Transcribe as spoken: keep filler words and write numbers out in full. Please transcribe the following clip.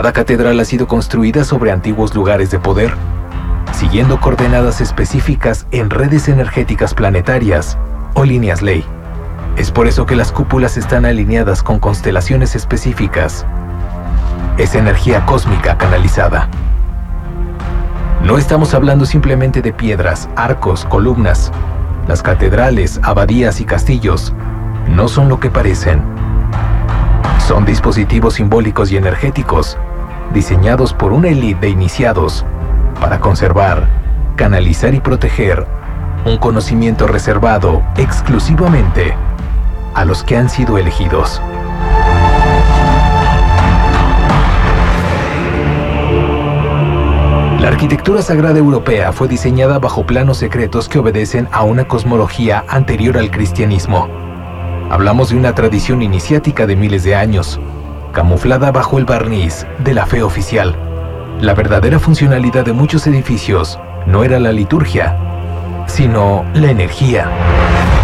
Cada catedral ha sido construida sobre antiguos lugares de poder, siguiendo coordenadas específicas en redes energéticas planetarias o líneas ley. Es por eso que las cúpulas están alineadas con constelaciones específicas. Es energía cósmica canalizada. No estamos hablando simplemente de piedras, arcos, columnas. Las catedrales, abadías y castillos no son lo que parecen. Son dispositivos simbólicos y energéticos diseñados por una élite de iniciados para conservar, canalizar y proteger un conocimiento reservado exclusivamente a los que han sido elegidos. La arquitectura sagrada europea fue diseñada bajo planos secretos que obedecen a una cosmología anterior al cristianismo. Hablamos de una tradición iniciática de miles de años, camuflada bajo el barniz de la fe oficial. La verdadera funcionalidad de muchos edificios no era la liturgia, sino la energía.